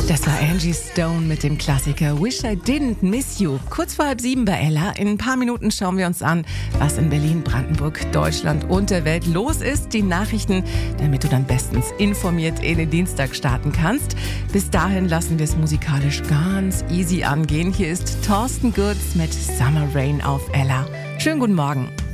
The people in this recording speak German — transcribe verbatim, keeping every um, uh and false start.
Das war Angie Stone mit dem Klassiker Wish I Didn't Miss You. Kurz vor halb sieben bei Ella. In ein paar Minuten schauen wir uns an, was in Berlin, Brandenburg, Deutschland und der Welt los ist. Die Nachrichten, damit du dann bestens informiert in den Dienstag starten kannst. Bis dahin lassen wir es musikalisch ganz easy angehen. Hier ist Thorsten Gürz mit Summer Rain auf Ella. Schönen guten Morgen.